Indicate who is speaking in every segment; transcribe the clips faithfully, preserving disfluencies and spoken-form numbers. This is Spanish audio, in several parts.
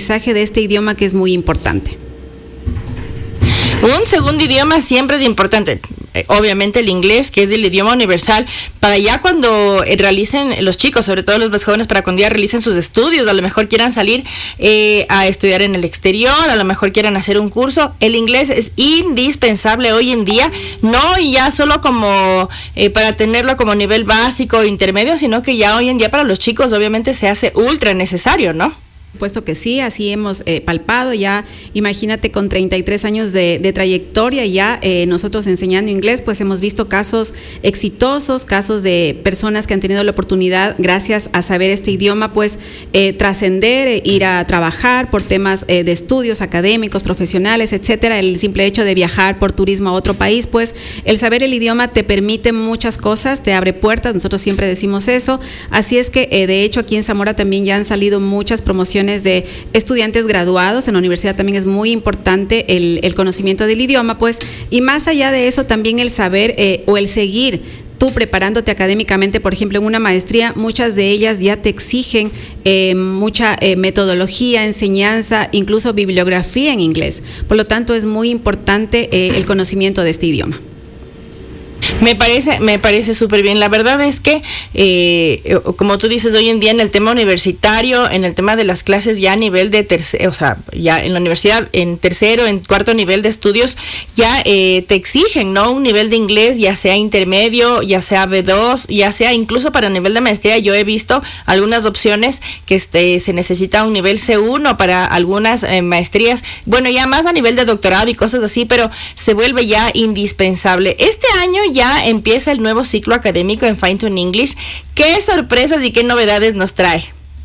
Speaker 1: aprendizaje de este idioma que es muy importante.
Speaker 2: Un segundo idioma siempre es importante. Obviamente el inglés, que es el idioma universal, para ya cuando realicen los chicos, sobre todo los más jóvenes, para cuando ya realicen sus estudios, a lo mejor quieran salir eh, a estudiar en el exterior, a lo mejor quieran hacer un curso, el inglés es indispensable hoy en día, no ya solo como eh, para tenerlo como nivel básico, intermedio, sino que ya hoy en día para los chicos obviamente se hace ultra necesario, ¿no?
Speaker 1: Puesto que sí, así hemos eh, palpado ya, imagínate con treinta y tres años de, de trayectoria ya eh, nosotros enseñando inglés, pues hemos visto casos exitosos, casos de personas que han tenido la oportunidad, gracias a saber este idioma, pues eh, trascender, eh, ir a trabajar por temas eh, de estudios académicos, profesionales, etcétera. El simple hecho de viajar por turismo a otro país, pues el saber el idioma te permite muchas cosas, te abre puertas, nosotros siempre decimos eso, así es que eh, de hecho aquí en Zamora también ya han salido muchas promociones de estudiantes graduados. En la universidad también es muy importante el, el conocimiento del idioma, pues, y más allá de eso también el saber eh, o el seguir tú preparándote académicamente, por ejemplo, en una maestría, muchas de ellas ya te exigen eh, mucha eh, metodología, enseñanza, incluso bibliografía en inglés. Por lo tanto, es muy importante eh, el conocimiento de este idioma.
Speaker 2: Me parece, me parece súper bien. La verdad es que, eh, como tú dices, hoy en día en el tema universitario, en el tema de las clases ya a nivel de tercero, o sea, ya en la universidad, en tercero, en cuarto nivel de estudios, ya eh, te exigen, ¿no? Un nivel de inglés, ya sea intermedio, ya sea B dos, ya sea incluso para nivel de maestría. Yo he visto algunas opciones que este, se necesita un nivel C uno para algunas eh, maestrías, bueno, ya más a nivel de doctorado y cosas así, pero se vuelve ya indispensable. Este año ya empieza el nuevo ciclo académico en Fine-Tune English. ¿Qué sorpresas y qué novedades nos trae?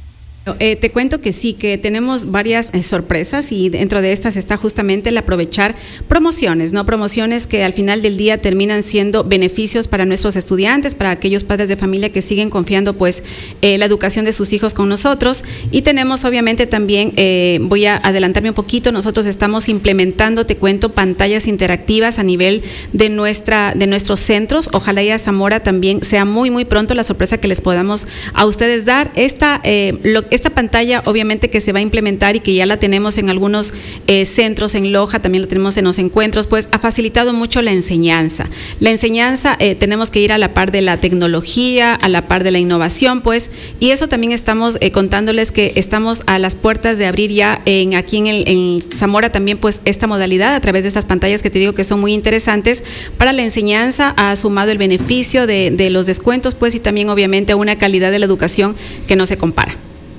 Speaker 1: Eh, te cuento que sí, que tenemos varias eh, sorpresas y dentro de estas está justamente el aprovechar promociones, ¿no? Promociones que al final del día terminan siendo beneficios para nuestros estudiantes, para aquellos padres de familia que siguen confiando pues eh, la educación de sus hijos con nosotros. Y tenemos obviamente también, eh, voy a adelantarme un poquito, nosotros estamos implementando, te cuento, pantallas interactivas a nivel de, nuestra, de nuestros centros. Ojalá ya Zamora también sea muy muy pronto la sorpresa que les podamos a ustedes dar. Esta, eh, lo Esta pantalla obviamente que se va a implementar y que ya la tenemos en algunos eh, centros, en Loja, también la tenemos en los encuentros, pues ha facilitado mucho la enseñanza. La enseñanza eh, tenemos que ir a la par de la tecnología, a la par de la innovación, pues, y eso también estamos eh, contándoles que estamos a las puertas de abrir ya en, aquí en, el, en Zamora también pues esta modalidad a través de estas pantallas que te digo que son muy interesantes para la enseñanza. Ha sumado el beneficio de, de los descuentos, pues, y también obviamente a una calidad de la educación que no se compara.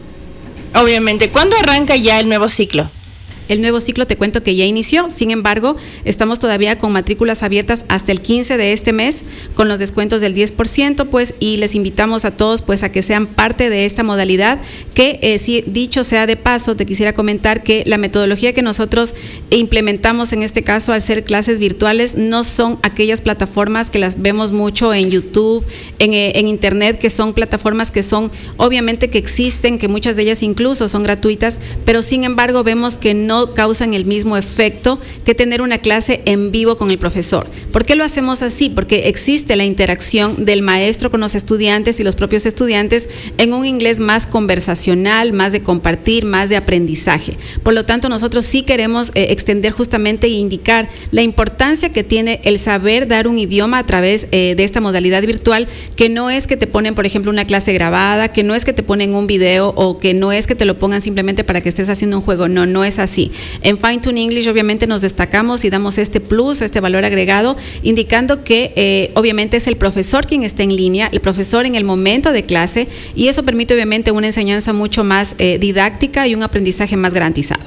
Speaker 2: Obviamente, ¿cuándo arranca ya el nuevo ciclo?
Speaker 1: El nuevo ciclo te cuento que ya inició, sin embargo, estamos todavía con matrículas abiertas hasta el quince de este mes, con los descuentos del diez por ciento, pues, y les invitamos a todos pues a que sean parte de esta modalidad, que eh, si dicho sea de paso, te quisiera comentar que la metodología que nosotros implementamos en este caso al ser clases virtuales no son aquellas plataformas que las vemos mucho en YouTube, en, eh, en internet, que son plataformas que son, obviamente que existen, que muchas de ellas incluso son gratuitas, pero sin embargo vemos que no no causan el mismo efecto que tener una clase en vivo con el profesor. ¿Por qué lo hacemos así? Porque existe la interacción del maestro con los estudiantes y los propios estudiantes en un inglés más conversacional, más de compartir, más de aprendizaje. Por lo tanto, nosotros sí queremos eh, extender justamente e indicar la importancia que tiene el saber dar un idioma a través eh, de esta modalidad virtual, que no es que te ponen, por ejemplo, una clase grabada, que no es que te ponen un video o que no es que te lo pongan simplemente para que estés haciendo un juego. No, no es así. En Fine-Tune English obviamente nos destacamos y damos este plus, este valor agregado, indicando que eh, obviamente es el profesor quien está en línea, el profesor en el momento de clase, y eso permite obviamente una enseñanza mucho más eh, didáctica y un aprendizaje más garantizado.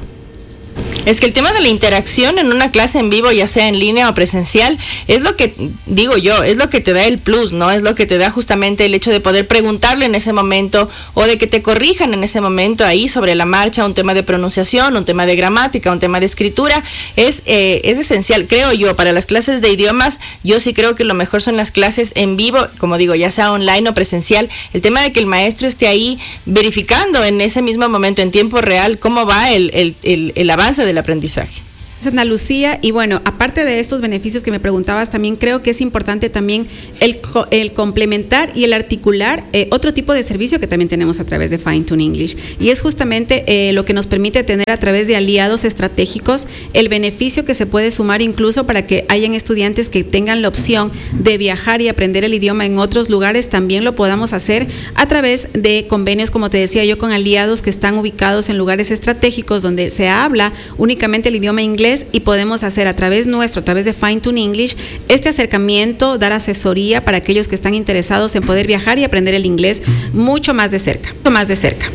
Speaker 2: Es que el tema de la interacción en una clase en vivo, ya sea en línea o presencial, es lo que, digo yo, es lo que te da el plus, ¿no? Es lo que te da justamente el hecho de poder preguntarle en ese momento o de que te corrijan en ese momento ahí sobre la marcha un tema de pronunciación, un tema de gramática, un tema de escritura. Es, eh, es esencial, creo yo, para las clases de idiomas. Yo sí creo que lo mejor son las clases en vivo, como digo, ya sea online o presencial. El tema de que el maestro esté ahí verificando en ese mismo momento, en tiempo real, cómo va el, el, el, el avance del aprendizaje.
Speaker 1: Ana Lucía, y bueno, aparte de estos beneficios que me preguntabas, también creo que es importante también el, el complementar y el articular eh, otro tipo de servicio que también tenemos a través de Fine Tune English, y es justamente eh, lo que nos permite tener a través de aliados estratégicos el beneficio que se puede sumar incluso para que hayan estudiantes que tengan la opción de viajar y aprender el idioma en otros lugares, también lo podamos hacer a través de convenios, como te decía yo, con aliados que están ubicados en lugares estratégicos donde se habla únicamente el idioma inglés, y podemos hacer a través nuestro, a través de Fine Tune English, este acercamiento, dar asesoría para aquellos que están interesados en poder viajar y aprender el inglés mucho más de cerca, mucho más de cerca.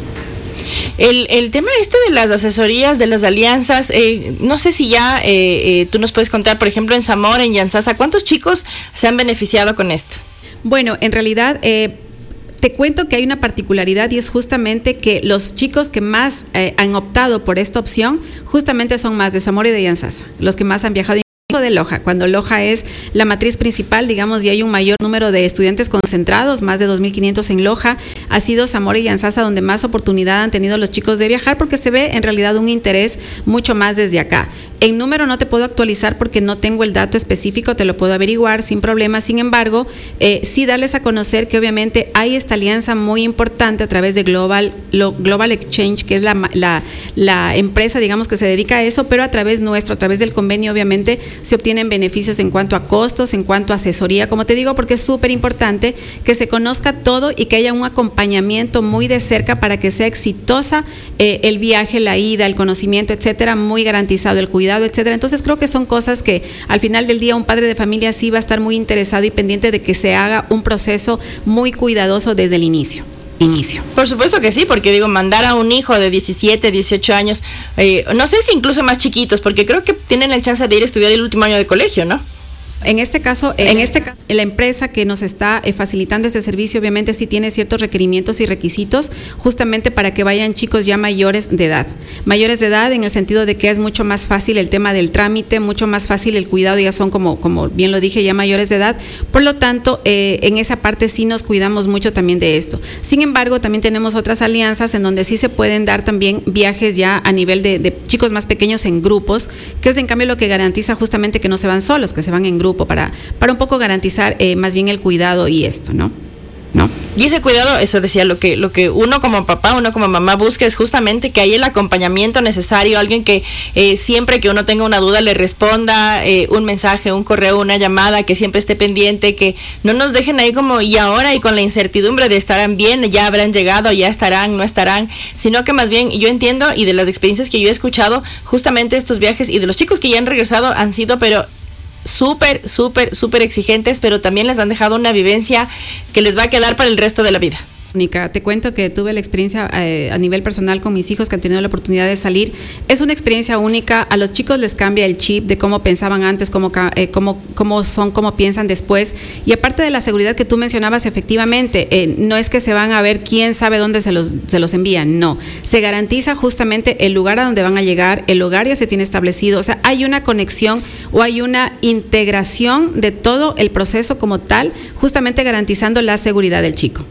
Speaker 2: El, el tema este de las asesorías, de las alianzas, eh, no sé si ya eh, eh, tú nos puedes contar, por ejemplo, en Zamora, en Yantzaza, ¿cuántos chicos se han beneficiado con esto?
Speaker 1: Bueno, en realidad... Eh, Te cuento que hay una particularidad y es justamente que los chicos que más eh, han optado por esta opción justamente son más de Zamora y de Yantzaza, los que más han viajado de Loja, cuando Loja es la matriz principal, digamos, y hay un mayor número de estudiantes concentrados, más de dos mil quinientos en Loja, ha sido Zamora y Yantzaza donde más oportunidad han tenido los chicos de viajar, porque se ve en realidad un interés mucho más desde acá. En número no te puedo actualizar porque no tengo el dato específico, te lo puedo averiguar sin problema. Sin embargo, eh, sí darles a conocer que obviamente hay esta alianza muy importante a través de Global, Global Exchange, que es la, la, la empresa, digamos, que se dedica a eso, pero a través nuestro, a través del convenio, obviamente, se obtienen beneficios en cuanto a costos, en cuanto a asesoría, como te digo, porque es súper importante que se conozca todo y que haya un acompañamiento muy de cerca para que sea exitosa eh, el viaje, la ida, el conocimiento, etcétera, muy garantizado el cuidado, etcétera. Entonces creo que son cosas que al final del día un padre de familia sí va a estar muy interesado y pendiente de que se haga un proceso muy cuidadoso desde el inicio. Inicio.
Speaker 2: Por supuesto que sí, porque digo, mandar a un hijo de diecisiete, dieciocho años, eh, no sé si incluso más chiquitos, porque creo que tienen la chance de ir a estudiar el último año de colegio, ¿no?
Speaker 1: En este caso, en este caso, la empresa que nos está eh, facilitando este servicio obviamente sí tiene ciertos requerimientos y requisitos justamente para que vayan chicos ya mayores de edad. Mayores de edad en el sentido de que es mucho más fácil el tema del trámite, mucho más fácil el cuidado, ya son como, como bien lo dije, ya mayores de edad. Por lo tanto, eh, en esa parte sí nos cuidamos mucho también de esto. Sin embargo, también tenemos otras alianzas en donde sí se pueden dar también viajes ya a nivel de, de chicos más pequeños en grupos, que es en cambio lo que garantiza justamente que no se van solos, que se van en grupo. Para, para un poco garantizar eh, más bien el cuidado y esto, ¿no? ¿No?
Speaker 2: Y ese cuidado, eso decía, lo que, lo que uno como papá, uno como mamá busca es justamente que haya el acompañamiento necesario, alguien que eh, siempre que uno tenga una duda le responda eh, un mensaje, un correo, una llamada, que siempre esté pendiente, que no nos dejen ahí como y ahora y con la incertidumbre de estarán bien, ya habrán llegado, ya estarán, no estarán, sino que más bien yo entiendo y de las experiencias que yo he escuchado, justamente estos viajes y de los chicos que ya han regresado han sido, pero súper, súper, súper exigentes, pero también les han dejado una vivencia que les va a quedar para el resto de la vida.
Speaker 1: Única. Te cuento que tuve la experiencia eh, a nivel personal con mis hijos que han tenido la oportunidad de salir. Es una experiencia única. A los chicos les cambia el chip de cómo pensaban antes, cómo, eh, cómo, cómo son, cómo piensan después. Y aparte de la seguridad que tú mencionabas, efectivamente, eh, no es que se van a ver quién sabe dónde se los, se los envían. No. Se garantiza justamente el lugar a donde van a llegar, el hogar ya se tiene establecido. O sea, hay una conexión o hay una integración de todo el proceso como tal, justamente garantizando la seguridad del chico.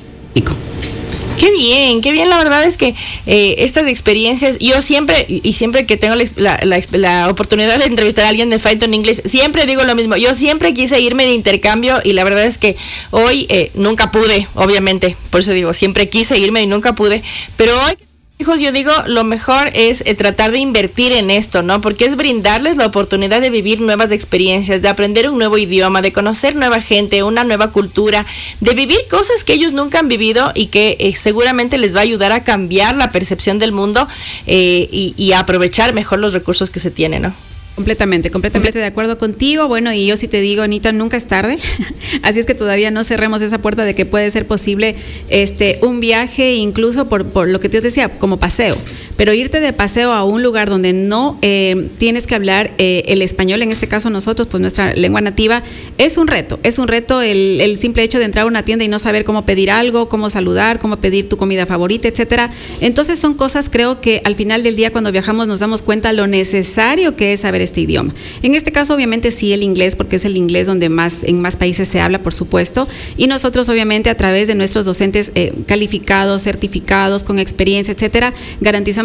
Speaker 2: Qué bien, qué bien, la verdad es que eh, estas experiencias, yo siempre, y siempre que tengo la, la, la oportunidad de entrevistar a alguien de Fine Tune English, siempre digo lo mismo, yo siempre quise irme de intercambio y la verdad es que hoy eh, nunca pude, obviamente, por eso digo, siempre quise irme y nunca pude, pero hoy... Hijos, yo digo, lo mejor es eh, tratar de invertir en esto, ¿no? Porque es brindarles la oportunidad de vivir nuevas experiencias, de aprender un nuevo idioma, de conocer nueva gente, una nueva cultura, de vivir cosas que ellos nunca han vivido y que eh, seguramente les va a ayudar a cambiar la percepción del mundo eh, y, y a aprovechar mejor los recursos que se tienen, ¿no?
Speaker 1: Completamente, completamente de acuerdo contigo. Bueno, y yo sí te digo, Anita, nunca es tarde. Así es que todavía no cerremos esa puerta de que puede ser posible este un viaje, incluso por, por lo que yo te decía, como paseo. Pero irte de paseo a un lugar donde no eh, tienes que hablar eh, el español, en este caso nosotros, pues nuestra lengua nativa, es un reto. Es un reto el, el simple hecho de entrar a una tienda y no saber cómo pedir algo, cómo saludar, cómo pedir tu comida favorita, etcétera. Entonces son cosas, creo que al final del día cuando viajamos nos damos cuenta lo necesario que es saber este idioma. En este caso obviamente sí el inglés, porque es el inglés donde más en más países se habla, por supuesto, y nosotros obviamente a través de nuestros docentes eh, calificados, certificados, con experiencia, etcétera, garantizamos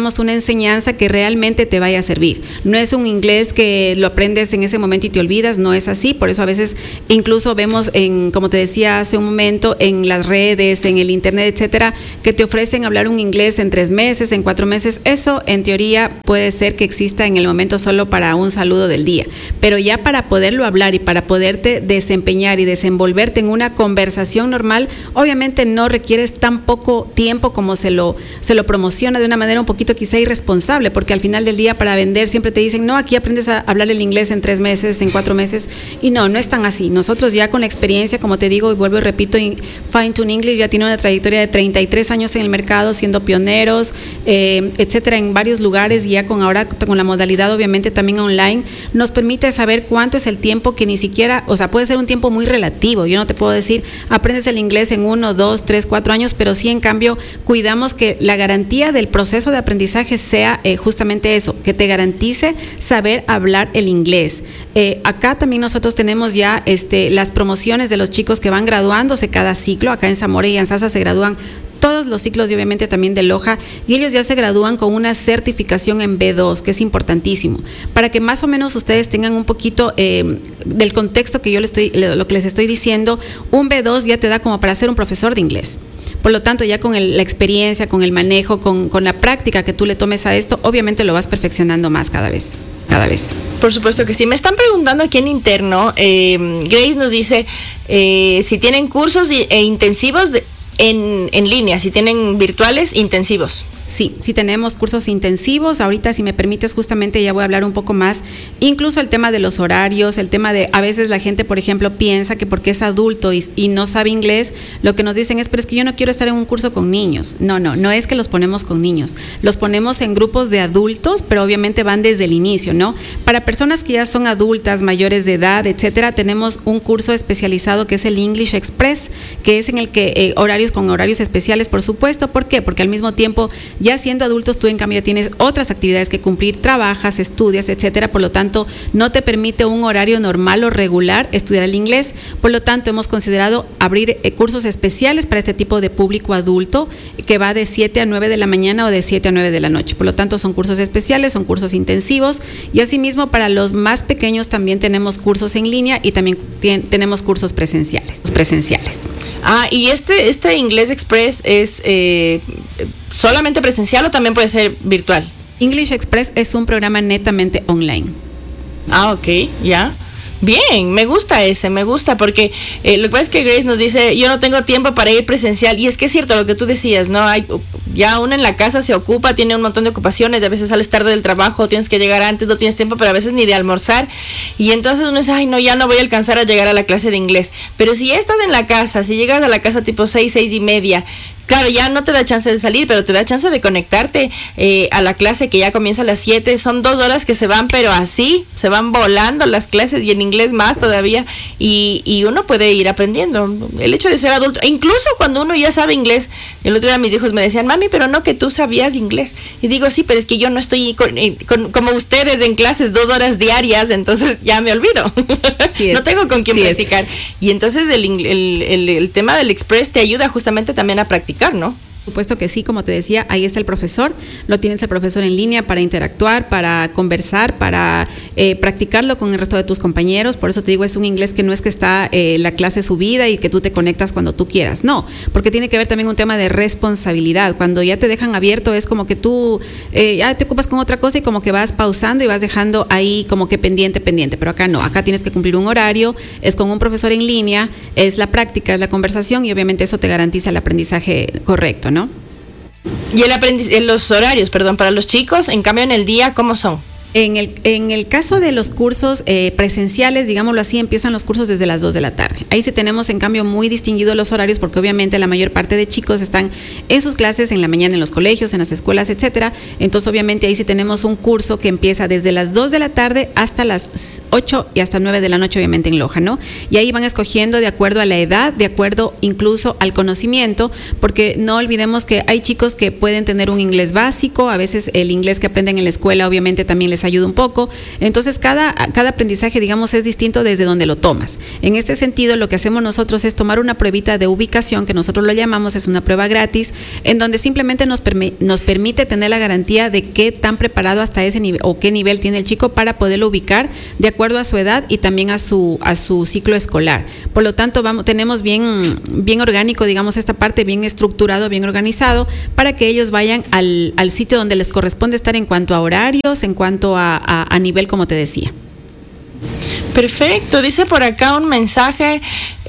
Speaker 1: buscamos una enseñanza que realmente te vaya a servir. No es un inglés que lo aprendes en ese momento y te olvidas, no es así. Por eso a veces incluso vemos, en, como te decía hace un momento, en las redes, en el internet, etcétera, que te ofrecen hablar un inglés en tres meses, en cuatro meses. Eso en teoría puede ser que exista en el momento solo para un saludo del día, pero ya para poderlo hablar y para poderte desempeñar y desenvolverte en una conversación normal, obviamente no requieres tan poco tiempo como se lo, se lo promociona de una manera un poquito quizá irresponsable, porque al final del día para vender siempre te dicen, no, aquí aprendes a hablar el inglés en tres meses, en cuatro meses, y no, no es tan así. Nosotros ya con la experiencia, como te digo y vuelvo y repito, Fine Tune English ya tiene una trayectoria de treinta y tres años en el mercado, siendo pioneros, eh, etcétera, en varios lugares, y ya con ahora con la modalidad obviamente también online, nos permite saber cuánto es el tiempo que ni siquiera, o sea, puede ser un tiempo muy relativo. Yo no te puedo decir, aprendes el inglés en uno, dos, tres, cuatro años, pero sí en cambio cuidamos que la garantía del proceso de aprendizaje sea eh, justamente eso, que te garantice saber hablar el inglés. Eh, acá también nosotros tenemos ya este, las promociones de los chicos que van graduándose cada ciclo. Acá en Zamora y Ansasa se gradúan todos los ciclos y obviamente también de Loja, y ellos ya se gradúan con una certificación en B dos, que es importantísimo, para que más o menos ustedes tengan un poquito eh, del contexto que yo les estoy, lo que les estoy diciendo. Un B dos ya te da como para ser un profesor de inglés. Por lo tanto, ya con el, la experiencia, con el manejo, con, con la práctica que tú le tomes a esto, obviamente lo vas perfeccionando más cada vez. Cada vez.
Speaker 2: Por supuesto que sí. Me están preguntando aquí en interno, eh, Grace nos dice eh, si tienen cursos e intensivos de, en, en línea, si tienen virtuales intensivos.
Speaker 1: Sí, sí tenemos cursos intensivos. Ahorita, si me permites, justamente ya voy a hablar un poco más, incluso el tema de los horarios, el tema de, a veces la gente, por ejemplo, piensa que porque es adulto y, y no sabe inglés, lo que nos dicen es, pero es que yo no quiero estar en un curso con niños. No, no, no es que los ponemos con niños, los ponemos en grupos de adultos, pero obviamente van desde el inicio, ¿no? Para personas que ya son adultas, mayores de edad, etcétera, tenemos un curso especializado que es el English Express, que es en el que eh, horarios con horarios especiales, por supuesto. ¿Por qué? Porque al mismo tiempo, ya siendo adultos, tú en cambio tienes otras actividades que cumplir, trabajas, estudias, etcétera. Por lo tanto, no te permite un horario normal o regular estudiar el inglés. Por lo tanto, hemos considerado abrir eh, cursos especiales para este tipo de público adulto, que va de siete a nueve de la mañana o de siete a nueve de la noche. Por lo tanto, son cursos especiales, son cursos intensivos, y asimismo para los más pequeños también tenemos cursos en línea y también ten, tenemos cursos presenciales. presenciales.
Speaker 2: Ah, y este, este Inglés Express es eh, solamente presencial o también puede ser virtual.
Speaker 1: English Express es un programa netamente online.
Speaker 2: Ah, ok, ya. Bien, me gusta ese, me gusta, porque eh, lo que pasa es que Grace nos dice, yo no tengo tiempo para ir presencial, y es que es cierto lo que tú decías, ¿no? Hay, ya uno en la casa se ocupa, tiene un montón de ocupaciones, a veces sales tarde del trabajo, tienes que llegar antes, no tienes tiempo, pero a veces ni de almorzar, y entonces uno dice, ay, no, ya no voy a alcanzar a llegar a la clase de inglés. Pero si ya estás en la casa, si llegas a la casa tipo seis, seis y media, claro, ya no te da chance de salir, pero te da chance de conectarte eh, a la clase que ya comienza a las siete. Son dos horas que se van, pero así, se van volando las clases, y en inglés más todavía, y, y uno puede ir aprendiendo. El hecho de ser adulto, e incluso cuando uno ya sabe inglés, el otro día mis hijos me decían, mami, pero no que tú sabías inglés. Y digo, sí, pero es que yo no estoy con, con, como ustedes en clases dos horas diarias, entonces ya me olvido. Sí no tengo con quién sí practicar. Es. Y entonces el, el, el, el tema del Express te ayuda justamente también a practicar, ¿no?
Speaker 1: Por supuesto que sí, como te decía, ahí está el profesor, lo tienes el profesor en línea para interactuar, para conversar, para eh, practicarlo con el resto de tus compañeros. Por eso te digo, es un inglés que no es que está eh, la clase subida y que tú te conectas cuando tú quieras, no, porque tiene que ver también un tema de responsabilidad. Cuando ya te dejan abierto es como que tú eh, ya te ocupas con otra cosa y como que vas pausando y vas dejando ahí como que pendiente, pendiente, pero acá no, acá tienes que cumplir un horario, es con un profesor en línea, es la práctica, es la conversación, y obviamente eso te garantiza el aprendizaje correcto, ¿no?
Speaker 2: Y el aprendiz, los horarios, perdón, para los chicos, en cambio en el día, ¿cómo son?
Speaker 1: En el, en el caso de los cursos eh, presenciales, digámoslo así, empiezan los cursos desde las dos de la tarde. Ahí sí tenemos en cambio muy distinguidos los horarios, porque obviamente la mayor parte de chicos están en sus clases en la mañana en los colegios, en las escuelas, etcétera. Entonces obviamente ahí sí tenemos un curso que empieza desde las dos de la tarde hasta las ocho y hasta nueve de la noche, obviamente en Loja, ¿no? Y ahí van escogiendo de acuerdo a la edad, de acuerdo incluso al conocimiento, porque no olvidemos que hay chicos que pueden tener un inglés básico, a veces el inglés que aprenden en la escuela obviamente también les les ayuda un poco. Entonces cada, cada aprendizaje, digamos, es distinto desde donde lo tomas. En este sentido, lo que hacemos nosotros es tomar una pruebita de ubicación, que nosotros lo llamamos, es una prueba gratis, en donde simplemente nos, permi- nos permite tener la garantía de qué tan preparado hasta ese nivel o qué nivel tiene el chico para poderlo ubicar de acuerdo a su edad y también a su, a su ciclo escolar. Por lo tanto, vamos, tenemos bien, bien orgánico, digamos, esta parte, bien estructurado, bien organizado, para que ellos vayan al, al sitio donde les corresponde estar en cuanto a horarios, en cuanto a, a, a nivel, como te decía.
Speaker 2: Perfecto, dice por acá un mensaje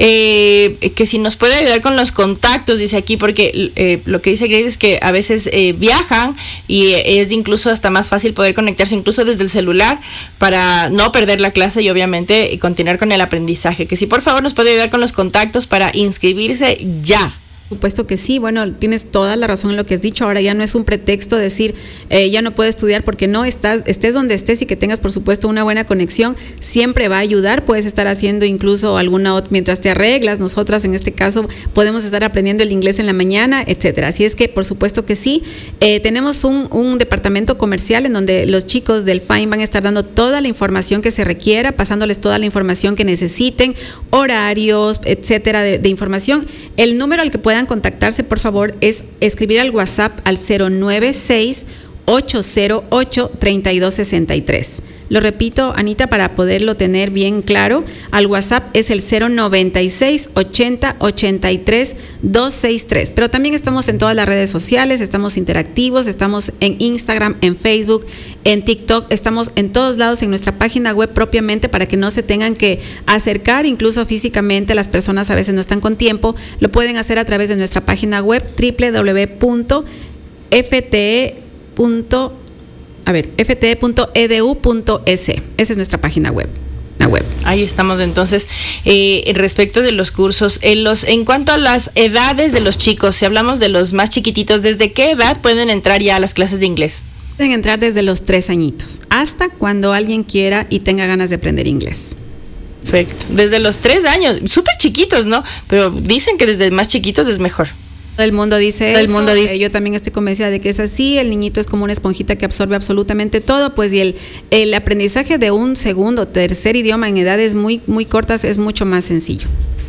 Speaker 2: eh, que si nos puede ayudar con los contactos, dice aquí, porque eh, lo que dice Grace es que a veces eh, viajan y es incluso hasta más fácil poder conectarse incluso desde el celular para no perder la clase y obviamente continuar con el aprendizaje. Que si por favor nos puede ayudar con los contactos para inscribirse ya.
Speaker 1: Por supuesto que sí, bueno, tienes toda la razón en lo que has dicho. Ahora ya no es un pretexto decir eh, ya no puedo estudiar porque no estás, estés donde estés y que tengas por supuesto una buena conexión, siempre va a ayudar. Puedes estar haciendo incluso alguna otra mientras te arreglas. Nosotras en este caso podemos estar aprendiendo el inglés en la mañana, etcétera. Así es que por supuesto que sí. Eh, tenemos un, un departamento comercial en donde los chicos del Fine van a estar dando toda la información que se requiera, pasándoles toda la información que necesiten, horarios, etcétera, de, de información. El número al que puedan contactarse, por favor, es escribir al WhatsApp al cero nueve seis, ocho cero ocho, tres dos seis tres. Lo repito, Anita, para poderlo tener bien claro, al WhatsApp es el cero noventa y seis, ochenta, ochenta y tres, doscientos sesenta y tres. Pero también estamos en todas las redes sociales, estamos interactivos, estamos en Instagram, en Facebook, en TikTok, estamos en todos lados en nuestra página web propiamente para que no se tengan que acercar incluso físicamente. Las personas a veces no están con tiempo, lo pueden hacer a través de nuestra página web doble u doble u doble u punto f t e punto a ver, f t e punto e d u punto es. Esa es nuestra página web. La web.
Speaker 2: Ahí estamos entonces. Eh, respecto de los cursos, en, los, en cuanto a las edades de los chicos, si hablamos de los más chiquititos, ¿desde qué edad pueden entrar ya a las clases de inglés?
Speaker 1: Pueden entrar desde los tres añitos, hasta cuando alguien quiera y tenga ganas de aprender inglés.
Speaker 2: Perfecto. Desde los tres años, súper chiquitos, ¿no? Pero dicen que desde más chiquitos es mejor.
Speaker 1: Todo el mundo dice
Speaker 2: Todo
Speaker 1: eso,
Speaker 2: el mundo dice.
Speaker 1: Eh, yo también estoy convencida de que es así. El niñito es como una esponjita que absorbe absolutamente todo, pues y el, el aprendizaje de un segundo, tercer idioma en edades muy, muy cortas es mucho más sencillo.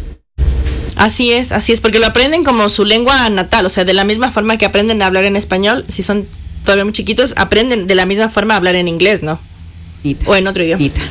Speaker 2: Así es, así es, porque lo aprenden como su lengua natal, o sea, de la misma forma que aprenden a hablar en español, si son todavía muy chiquitos, aprenden de la misma forma a hablar en inglés, ¿no?
Speaker 1: Nita.
Speaker 2: O en otro idioma.
Speaker 1: Nita.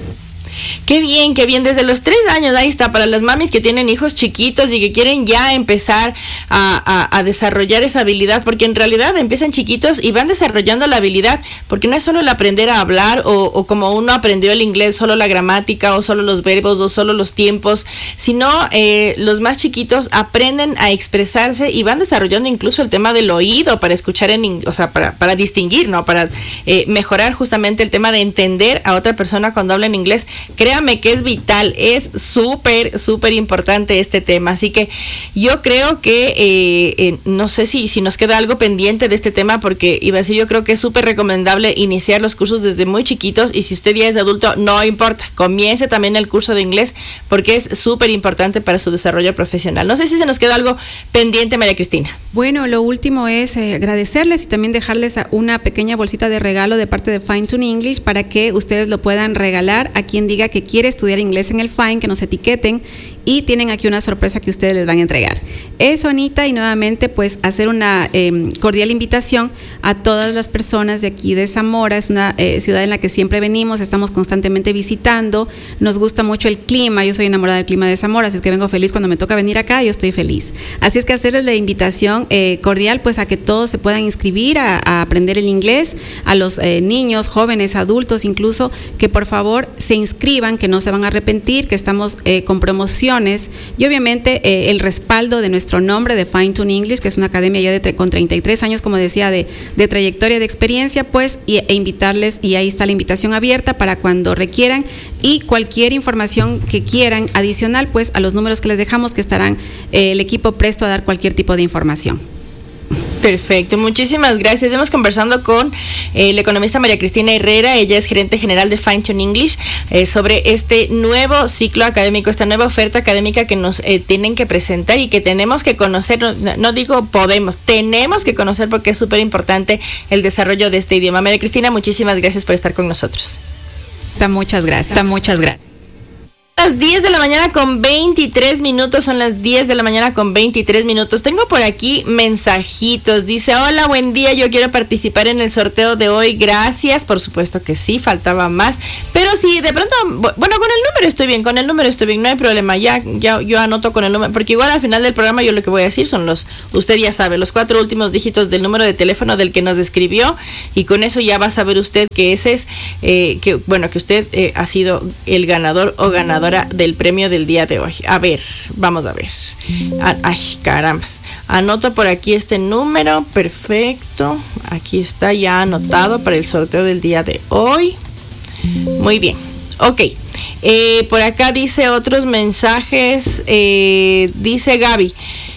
Speaker 2: Qué bien, qué bien. Desde los tres años, ahí está, para las mamis que tienen hijos chiquitos y que quieren ya empezar a, a, a desarrollar esa habilidad, porque en realidad empiezan chiquitos y van desarrollando la habilidad, porque no es solo el aprender a hablar o, o como uno aprendió el inglés, solo la gramática o solo los verbos o solo los tiempos, sino eh, los más chiquitos aprenden a expresarse y van desarrollando incluso el tema del oído para escuchar, en, o sea, para, para distinguir, ¿no? Para eh, mejorar justamente el tema de entender a otra persona cuando habla en inglés. Créame que es vital, es súper, súper importante este tema. Así que yo creo que, eh, eh, no sé si, si nos queda algo pendiente de este tema, porque iba a decir, yo creo que es súper recomendable iniciar los cursos desde muy chiquitos, y si usted ya es adulto, no importa, comience también el curso de inglés, porque es súper importante para su desarrollo profesional. No sé si se nos queda algo pendiente, María Cristina.
Speaker 1: Bueno, lo último es eh, agradecerles y también dejarles una pequeña bolsita de regalo de parte de Fine Tune English para que ustedes lo puedan regalar a quien diga que quiere estudiar inglés en el Fine, que nos etiqueten, y tienen aquí una sorpresa que ustedes les van a entregar. Eso, Anita, y nuevamente pues hacer una eh, cordial invitación a todas las personas de aquí de Zamora. Es una eh, ciudad en la que siempre venimos, estamos constantemente visitando, nos gusta mucho el clima, yo soy enamorada del clima de Zamora, así es que vengo feliz cuando me toca venir acá, yo estoy feliz. Así es que hacerles la invitación eh, cordial pues a que todos se puedan inscribir a, a aprender el inglés, a los eh, niños, jóvenes, adultos incluso, que por favor se inscriban, que no se van a arrepentir, que estamos eh, con promociones y obviamente eh, el respaldo de nuestro nombre de Fine Tune English, que es una academia ya de, con treinta y tres años, como decía, de, de trayectoria, de experiencia, pues, y, e invitarles, y ahí está la invitación abierta para cuando requieran, y cualquier información que quieran adicional, pues a los números que les dejamos, que estarán eh, el equipo presto a dar cualquier tipo de información.
Speaker 2: Perfecto, muchísimas gracias. Hemos conversado con eh, la economista María Cristina Herrera, ella es gerente general de Fine Tune English, eh, sobre este nuevo ciclo académico, esta nueva oferta académica que nos eh, tienen que presentar y que tenemos que conocer, no, no digo podemos, tenemos que conocer porque es súper importante el desarrollo de este idioma. María Cristina, muchísimas gracias por estar con nosotros.
Speaker 1: Muchas gracias. Muchas gracias.
Speaker 2: Las diez de la mañana con veintitrés minutos, son las diez de la mañana con veintitrés minutos. Tengo por aquí mensajitos. Dice, hola, buen día, yo quiero participar en el sorteo de hoy, gracias. Por supuesto que sí, faltaba más. Pero sí, de pronto, bueno, con el número estoy bien, con el número estoy bien, no hay problema. Ya, ya yo anoto con el número, porque igual al final del programa yo lo que voy a decir son los, usted ya sabe, los cuatro últimos dígitos del número de teléfono del que nos escribió, y con eso ya va a saber usted que ese es, eh, que bueno, que usted eh, ha sido el ganador o ganadora del premio del día de hoy. A ver, vamos a ver. Ay, carambas. Anoto por aquí este número. Perfecto. Aquí está ya anotado para el sorteo del día de hoy. Muy bien. Ok. Eh, por acá dice otros mensajes. Eh, dice Gaby.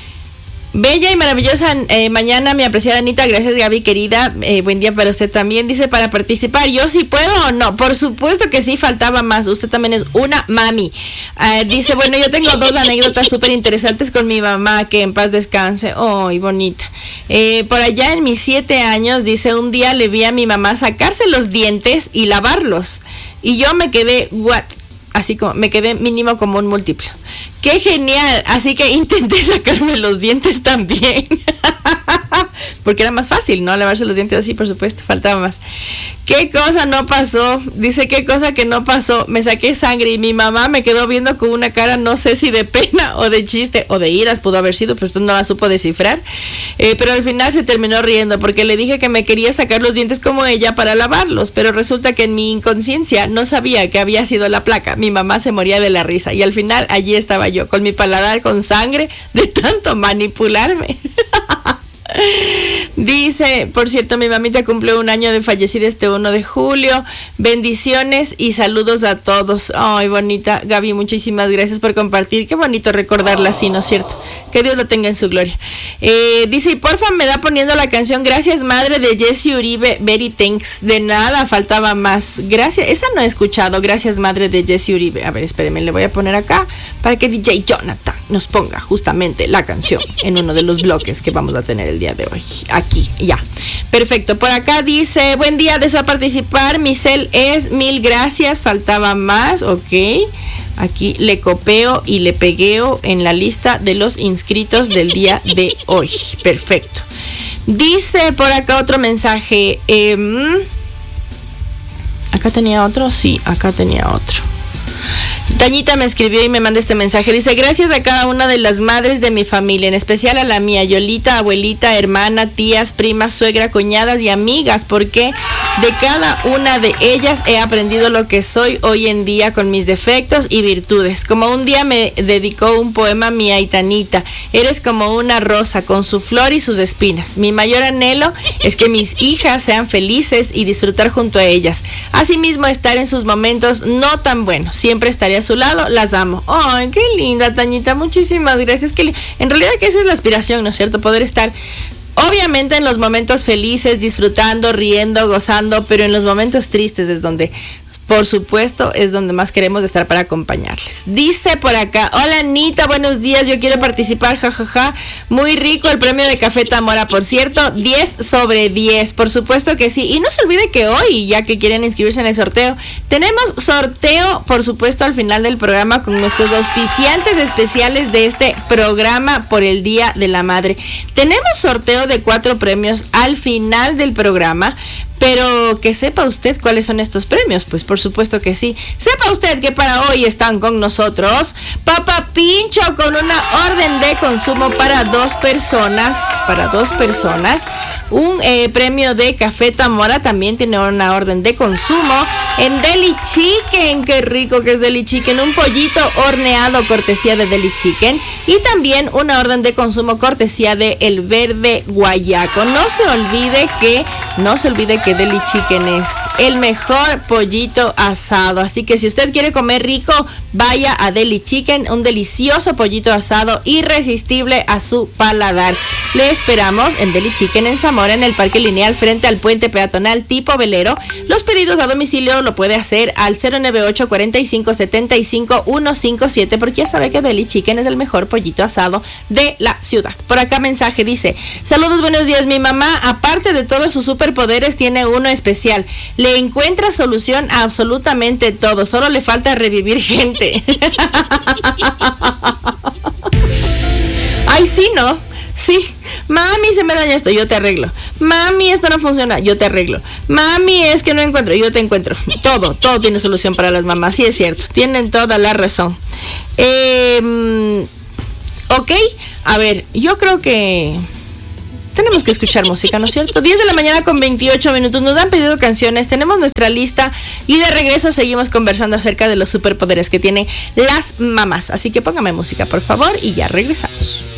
Speaker 2: Bella y maravillosa eh, mañana, mi apreciada Anita. Gracias, Gaby, querida. Eh, buen día para usted también. Dice, para participar, ¿yo sí puedo o no? Por supuesto que sí, faltaba más. Usted también es una mami. Uh, dice, bueno, yo tengo dos anécdotas súper interesantes con mi mamá, que en paz descanse. ¡Ay, bonita! Eh, por allá en mis siete años, dice, un día le vi a mi mamá sacarse los dientes y lavarlos. Y yo me quedé, ¿what? Así como, me quedé mínimo como un múltiplo. ¡Qué genial! Así que intenté sacarme los dientes también. Porque era más fácil, ¿no? Lavarse los dientes así, por supuesto, faltaba más. ¿Qué cosa no pasó? Dice, ¿qué cosa que no pasó? Me saqué sangre y mi mamá me quedó viendo con una cara, no sé si de pena o de chiste o de iras pudo haber sido, pero usted no la supo descifrar. Eh, pero al final se terminó riendo porque le dije que me quería sacar los dientes como ella para lavarlos, pero resulta que en mi inconsciencia no sabía que había sido la placa. Mi mamá se moría de la risa y al final allí estaba yo, con mi paladar con sangre de tanto manipularme. Dice, por cierto, mi mamita cumple un año de fallecida este uno de julio. Bendiciones y saludos a todos. Ay, bonita Gaby, muchísimas gracias por compartir. Qué bonito recordarla así, ¿no es cierto? Que Dios lo tenga en su gloria. Eh, dice, y porfa me da poniendo la canción Gracias Madre de Jesse Uribe, Very Thanks. De nada, faltaba más. Gracias, esa no he escuchado. Gracias Madre de Jesse Uribe. A ver, espérenme, le voy a poner acá para que D J Jonathan nos ponga justamente la canción en uno de los bloques que vamos a tener el día de hoy. Aquí, ya. Perfecto. Por acá dice, buen día, deseo participar. Mi cel es mil gracias. Faltaba más. Ok. Aquí le copio y le pegueo en la lista de los inscritos del día de hoy. Perfecto. Dice por acá otro mensaje. Eh, ¿Acá tenía otro? Sí, acá tenía otro. Tañita me escribió y me manda este mensaje. Dice, gracias a cada una de las madres de mi familia, en especial a la mía, Yolita, abuelita, hermana, tías, primas, suegra, cuñadas y amigas, porque de cada una de ellas he aprendido lo que soy hoy en día con mis defectos y virtudes. Como un día me dedicó un poema mi aitanita, eres como una rosa con su flor y sus espinas. Mi mayor anhelo es que mis hijas sean felices y disfrutar junto a ellas. Asimismo, estar en sus momentos no tan buenos. Siempre estaré a su lado, las amo. Ay, qué linda, Tañita, muchísimas gracias. Que en realidad que esa es la aspiración, ¿no es cierto? Poder estar obviamente en los momentos felices, disfrutando, riendo, gozando, pero en los momentos tristes es donde, por supuesto, es donde más queremos estar para acompañarles. Dice por acá, hola Anita, buenos días, yo quiero participar, jajaja, ja, ja. Muy rico el premio de Café Tamora, por cierto, diez sobre diez, por supuesto que sí. Y no se olvide que hoy, ya que quieren inscribirse en el sorteo, tenemos sorteo, por supuesto, al final del programa con nuestros auspiciantes especiales de este programa por el Día de la Madre. Tenemos sorteo de cuatro premios al final del programa, pero que sepa usted cuáles son estos premios, pues por supuesto que sí. Sepa usted que para hoy están con nosotros Papa Pincho con una orden de consumo para dos personas, para dos personas. Un eh, premio de Café Tamora también tiene una orden de consumo. en Deli Chicken. Qué rico que es Deli Chicken. Un pollito horneado cortesía de Deli Chicken. Y también una orden de consumo cortesía de El Verde Guayaco. No se olvide que, no se olvide que Deli Chicken es el mejor pollito asado. Así que si usted quiere comer rico, vaya a Deli Chicken. Un delicioso pollito asado irresistible a su paladar. Le esperamos en Deli Chicken en Zamora, en el Parque Lineal frente al puente peatonal tipo velero. Los pedidos a domicilio lo puede hacer al cero nueve ocho, cuatro cinco, siete cinco, uno cinco siete, porque ya sabe que Deli Chicken es el mejor pollito asado de la ciudad. Por acá mensaje dice: saludos, buenos días. Mi mamá, aparte de todos sus superpoderes, tiene uno especial. Le encuentra solución a absolutamente todo. Solo le falta revivir gente. Ay, sí, ¿no? Sí. Mami, se me daña esto, yo te arreglo. Mami, esto no funciona, yo te arreglo. Mami, es que no encuentro, yo te encuentro. Todo, todo tiene solución para las mamás. Sí, es cierto, tienen toda la razón. Eh, ok, a ver, yo creo que tenemos que escuchar música, ¿no es cierto? diez de la mañana con veintiocho minutos. Nos han pedido canciones, tenemos nuestra lista y de regreso seguimos conversando acerca de los superpoderes que tienen las mamás. Así que póngame música, por favor, y ya regresamos.